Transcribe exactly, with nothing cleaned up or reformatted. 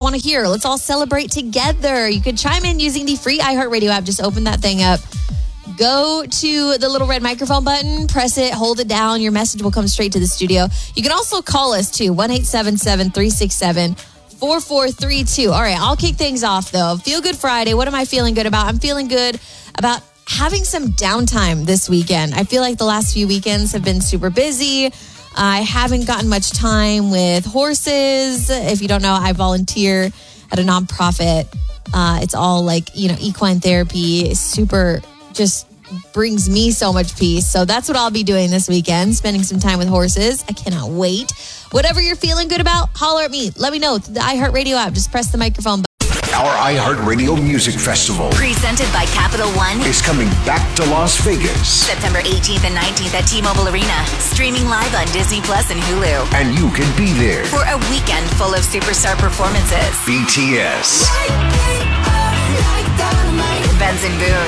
want to hear. Let's all celebrate together. You can chime in using the free iHeartRadio app. Just open that thing up. Go to the little red microphone button, press it, hold it down. Your message will come straight to the studio. You can also call us too, one eight seven seven, three six seven, four four three two. All right, I'll kick things off though. Feel Good Friday. What am I feeling good about? I'm feeling good about having some downtime this weekend. I feel like the last few weekends have been super busy. I haven't gotten much time with horses. If you don't know, I volunteer at a nonprofit. Uh, it's all like, you know, equine therapy. It's super, just brings me so much peace. So that's what I'll be doing this weekend, spending some time with horses. I cannot wait. Whatever you're feeling good about, holler at me. Let me know through the iHeartRadio app. Just press the microphone button. Our iHeartRadio Music Festival, presented by Capital One, is coming back to Las Vegas. September eighteenth and nineteenth at T-Mobile Arena. Streaming live on Disney Plus and Hulu. And you can be there for a weekend full of superstar performances. B T S, Benson Boone,